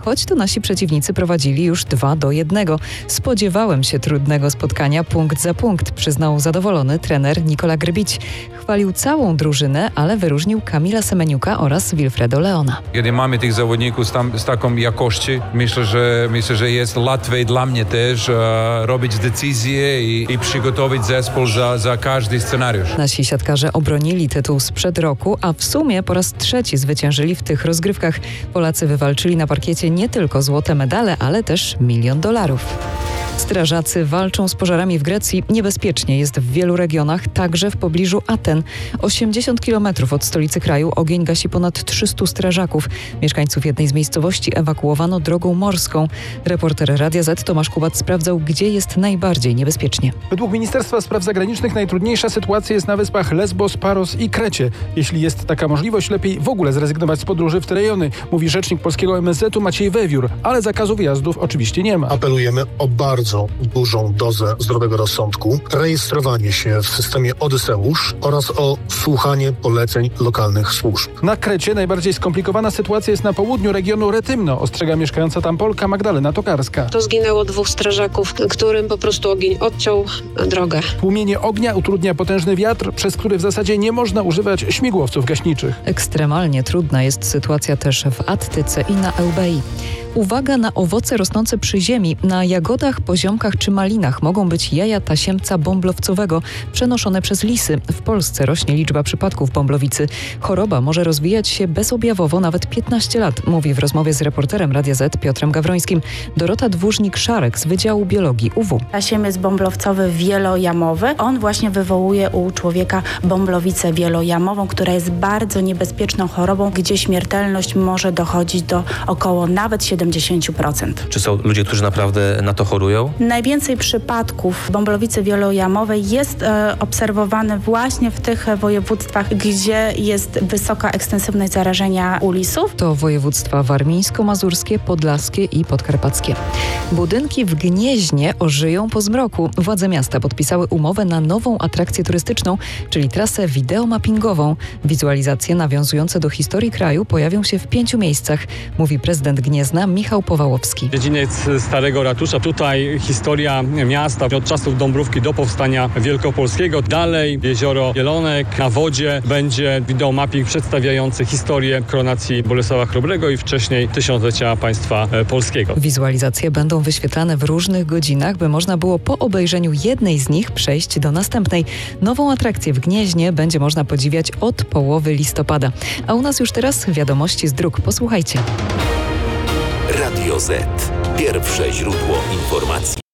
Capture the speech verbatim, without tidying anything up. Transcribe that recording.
choć to nasi przeciwnicy prowadzili już dwa do jednego. Spodziewałem się trudnego spotkania punkt za punkt, przyznał zadowolony trener Nikola Grbić. Chwalił całą drużynę, ale wyróżnił Kamila Semeniuka oraz Wilfredo Leona. Kiedy mamy tych zawodników tam, z taką jakością, myślę, że myślę, że jest łatwiej dla mnie też e, robić decyzje i, i przygotować zespół za, za każdy scenariusz. Nasi siatkarze obronili tytuł sprzed roku, a w sumie po raz trzeci zwyciężyli w tych rozgrywkach. Polacy wywalczyli na parkiecie nie tylko złote medale, ale też milion dolarów. Strażacy walczą z pożarami w Grecji. Niebezpiecznie jest w wielu regionach, także w pobliżu Aten. osiemdziesiąt kilometrów od stolicy kraju ogień gasi ponad trzystu strażaków. Mieszkańców jednej z miejscowości ewakuowano drogą morską. Reporter Radia Z Tomasz Kubat sprawdzał, gdzie jest najbardziej niebezpiecznie. Według Ministerstwa Spraw Zagranicznych najtrudniejsza sytuacja jest na wyspach Lesbos, Paros i Krecie. Jeśli jest taka możliwość, lepiej w ogóle zrezygnować z podróży w te rejony, mówi rzecznik polskiego M S Z-u Maciej Wewiór, ale zakazu wyjazdów oczywiście nie ma. Apelujemy o bardzo dużą dozę zdrowego rozsądku, rejestrowanie się w systemie Odyseusz oraz o słuchanie poleceń lokalnych służb. Na Krecie najbardziej skomplikowana sytuacja jest na południu regionu Retymno, ostrzega mieszkająca tam Polka Magdalena Tokarska. To zginęło dwóch strażaków, którym po prostu ogień odciął drogę. Tłumienie ognia utrudnia potężny wiatr, przez który w zasadzie nie można używać śmigłowców gaśniczych. Ekstremalnie trudna jest sytuacja też w Attyce i na Eubei. Uwaga na owoce rosnące przy ziemi. Na jagodach, poziomkach czy malinach mogą być jaja tasiemca bąblowcowego przenoszone przez lisy. W Polsce rośnie liczba przypadków bąblowicy. Choroba może rozwijać się bezobjawowo nawet piętnaście lat, mówi w rozmowie z reporterem Radia Z Piotrem Gawrońskim Dorota Dwórznik-Szarek z Wydziału Biologii U W. Tasiemiec bąblowcowy wielojamowy. On właśnie wywołuje u człowieka bąblowicę wielojamową, która jest bardzo niebezpieczną chorobą, gdzie śmiertelność może dochodzić do około nawet siedemdziesiąt procent. Czy są ludzie, którzy naprawdę na to chorują? Najwięcej przypadków bąblowicy wielojamowej jest e, obserwowane właśnie w tych województwach, gdzie jest wysoka ekstensywność zarażenia u lisów. To województwa warmińsko-mazurskie, podlaskie i podkarpackie. Budynki w Gnieźnie ożyją po zmroku. Władze miasta podpisały umowę na nową atrakcję turystyczną, czyli trasę wideomappingową. Wizualizacje nawiązujące do historii kraju pojawią się w pięciu miejscach, mówi prezydent Gniezna Michał Powałowski. Dziedziniec Starego Ratusza. Tutaj historia miasta od czasów Dąbrówki do powstania wielkopolskiego. Dalej jezioro Jelonek. Na wodzie będzie wideomapping przedstawiający historię koronacji Bolesława Chrobrego i wcześniej tysiąclecia państwa polskiego. Wizualizacje będą wyświetlane w różnych godzinach, by można było po obejrzeniu jednej z nich przejść do następnej. Nową atrakcję w Gnieźnie będzie można podziwiać od połowy listopada. A u nas już teraz wiadomości z dróg. Posłuchajcie. Radio Z. Pierwsze źródło informacji.